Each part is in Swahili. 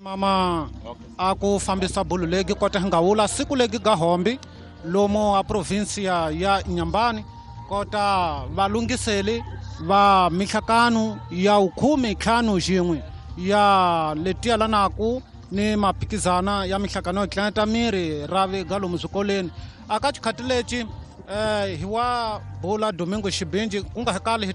mama aku fambisa bulu legi kota ngawula siku legi gahombi lomo a provincia ya Nyambani kota valungiseli va mihlakanu ya ukhumi khanu jingwe ya letia lanaku ni mapikizana ya mihlakano ya klanta miri rave galo muzukoleni akachikhatileci hiwa bola Domingo Xibinji kunga hekali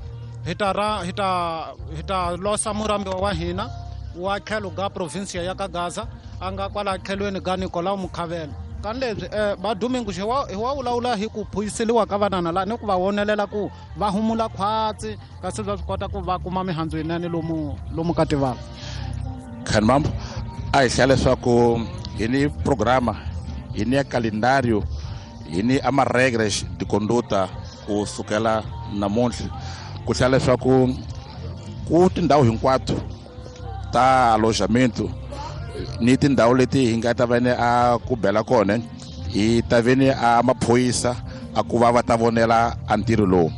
hita losa murambi wa hina wa khelo ga provincia ya Kagaza anga kwala khelweni ga Nicolau Mukhavela kanlebye ba Domingo hiwa ulaula hi ku phuyiseliwa ka vanana la ni ku va wonelela ku va humula khwatsi kasi va kota ku va kuma mihandzu yinene lomu ka tivala khani mambo a hi hlaya leswaku hi ni programa hi ni ya calendário hi ni amaregras de conduta ku sukela namuntlha ku hlaya leswaku ku tindhawu hinkwato ta alojamento ni tindhawu leti hi nga ta va ni a ku bela kona hi ta ve ni a maphoyisa a ku va ta vonela a ntirho lowu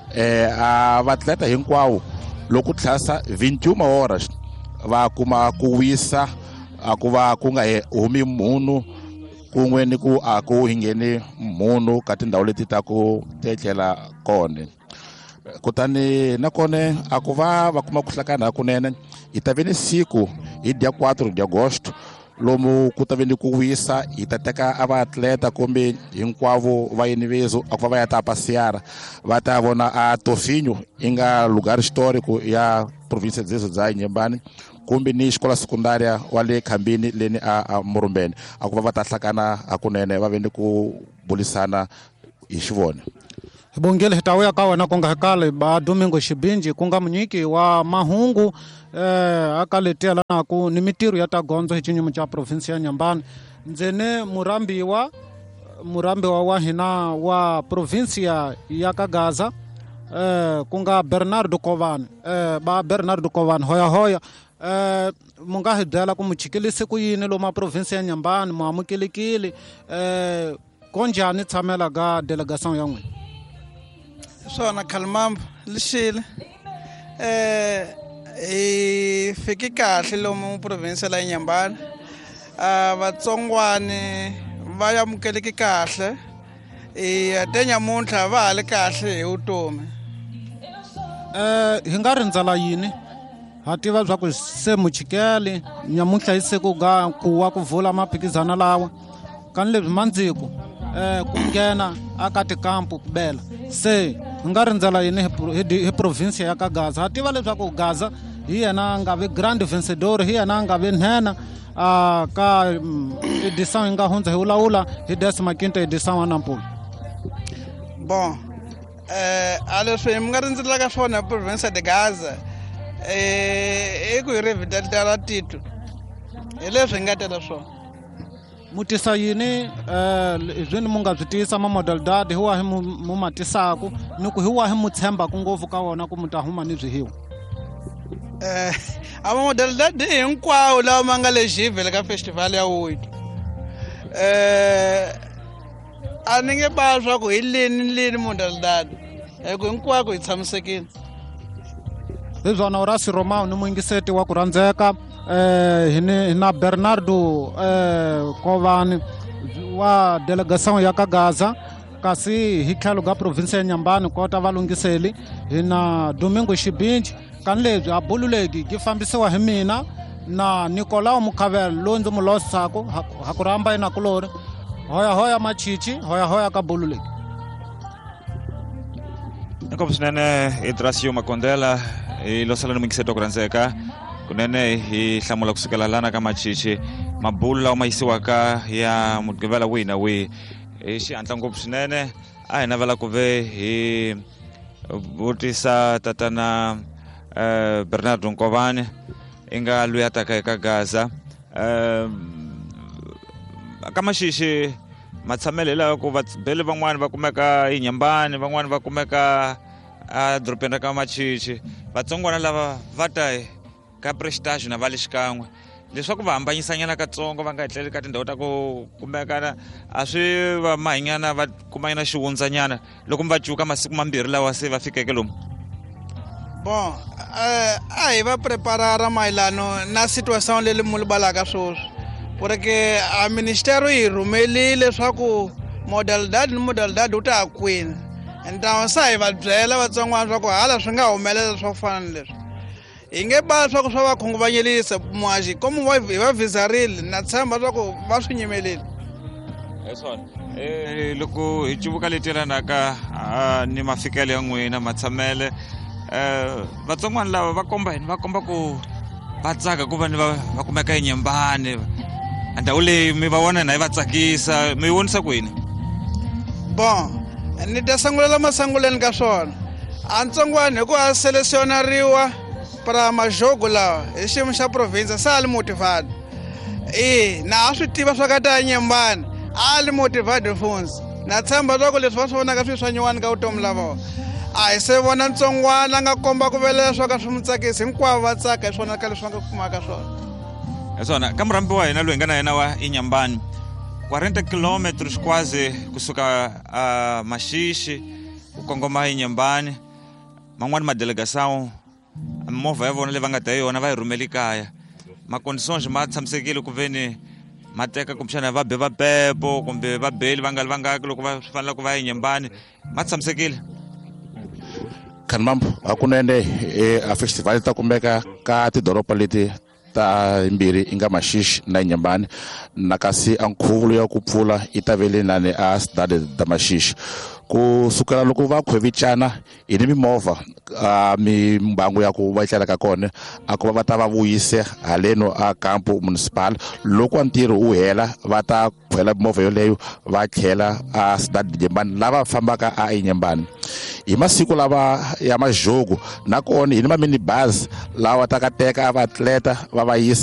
a vatleta hinkwawo loko tlhasa 21 horas va kuma ku wisa a ku va ku nga humi munhu kun'we ni ku a ku ngheni munhu ka tindhawu leti ta ku tetlela kona kutani nakone a ku va kuma ku hlakana hakunene hi ta ve ni siku hi dia 4 de agosto lomu ku ta ve ni ku wisa hi ta teka a vaatleta kumbe hinkwavo va yinivezo a ku va ya ta passear va ta vona a Tofinho inga lugar histórico ya província de Nyambani kumbe ni xikola secundária wa le Khambini leni a Murumbeni a ku va ta hlakana hakunene va ve ni ku bulisana hi xivona Bongele hitawe ka wena kunga hekale ba Domingo Xibinji kunga munyiki wa mahungu akaletela naku ni mitiru ya tagonzo hi chinyumu cha provincia ya Nyambani ndzene murambiwa wa hina wa provincia ya Kagaza kunga Bernardo Kovan ba Bernardo Kovan hoya munga hidela ku muchikilisi ku yini lo ma provincia ya Nyambani muamukelekile konjani tsamela ga delegation ya n'we swona khalmambo lixile hi fiki kahle lomu province la Nyambani vatsongwani va yamukeleki kahle te nyamuntlha va hali kahle hi vutomi hi nga rindzala yini ha tiva bya ku se muchikele nyamuntlha hi siku ga kuwa ku vula maphikizana lawa kani lebyi mandziko ku nghena aka tikampu ku bela se hi nga rindzela yini hi provincia ya Kagaza ha tiva leswaku Gaza hi yena nga vi grand vencedor hi yena nga vi nhena ka edição yi nga hundza hi wulawula hi 15 edição wa nampula bon a leswi hi mi nga rindzelaka swona provincia de Gaza i ku hi revitalitela titwa hi leswi hi nga tela swona mutisa yini zwini mu nga byi tisa modalidade hi wahi mu matisaku ni ku hi wahi mu tshembaku ngopfu ka wona ku mu ta huma ni byihiwa a modalidade hinkwawo lawa ma nga le Xivele ka festival ya Wood a ni nge ba swa ku hi lini modalidade hi ku hinkwako hi tshamisekile hi byona Horace Romao ni muingiseti wa ku rhandzeka hi na Bernardo Kovan wa delegation ya Kagaza kasi hi tlhelo ga province ya Nyambani kota valungiseli hi na Domingo Xibinji kani lebyi a bulu legi gi fambisiwa hi mina na Nicolau Mukhavela loyi ndzi mu losisako ha ku ramba ina kulori hoya machichi hoya ka bulu legi Inkopo swinene hi Tracio Makondela hi losela ni muingiseti wa ku rhandzeka kunene hi hlamula kusukela lana ka machichi mabulu lawa ma yisiwaka ya mugqivela wihi na wihi hi xihatla ngopfu swinene a hi navela ku ve hi vutisa tatana Bernardo Nkovane i nga luya a taka eka Gaza ka maxixi matshamelo lawa ku vabeli van'wani va kumeka eNyambani van'wani va kumeka edorobeni ra ka Machichi vatsongwana lava va ta ka prestage na va le xikan'we leswaku va hambanyisanyana katsongo va nga etleli ka tindhawu ta ku kumekana a swi va mahanyana va kumanyana xihundzanyana loko mi va cuka masiku mambirhi lawa se va fikeke lomu Bon, a hi va preparara mayelano na situação leyi mu balaka sweswi porque a ministério yi rhumelile leswaku modalidade ni modalidade wu ta kwini então sa hi va byela vatsongwana swa ku hala swi nga humelela swa ku fana ni leswi hi nge bali swa ku swa va khunguvanyelisa mwaxi comme hi va visarile na tshemba swa ku va swi nyimelile loko hi cuvuka leti yelanaka ni mafikelo ya n'wina matshamele vatsongwana lava va komba yini va komba ku va tsaka ku va ni va kumeka enyembani ndhawu leyi mi va vona na yi va tsakisa mi yi vonisa ku yini? Bon, ni ta sangulela masanguleni ka swona a ntsongwana hi ku a selecionariwa para majogo lawa hi xiyimo xa province se a li motivado na a swi tiva swa ka ta nyembani a li motivado funzi na tshemba swa ku leswi va swi vonaka swi swa nyuwani ka vutomi lava a hi se vona ntsongwana a nga komba ku velela swo ka swi mu tsakisi hinkwavo va tsaka hi swona ka leswi va nga kumaka swona hi swona ka murambi wa hina loyi nga na yena wa inyambani 40 kilometros quase kusuka Maxixe ku kongoma inyambani man'wani madelegação movha ya vona leyi va nga ta yona va yi rhumeli kaya macondições ma tshamisekile ku veni ma teka kumbexana va be va pepo kumbe va beli va ngaki loko va swi fanele ku va inyambani ma tshamisekile Khanmambo hakunene a festival ta kumeka ka tidoropa leti ta imbirhi inga Maxixe na Inhambane na kasi a nkhuvulo ya ku pfula i ta vele nani a cidade da Maxixe ku sukela loko va khwevicana hi ni mimovha mimbangu ya ku va tlela ka kona a ku va ta va vuyise haleno a campo municipal loko ntirho u hela va ta khwela mimovha yoleyo va tlhela a cidade de Inhambane lava fambaka a Inhambane hi masiku lava ya majogo nakona hi ni ma minibus lawa ta ka teka va atleta va va yisa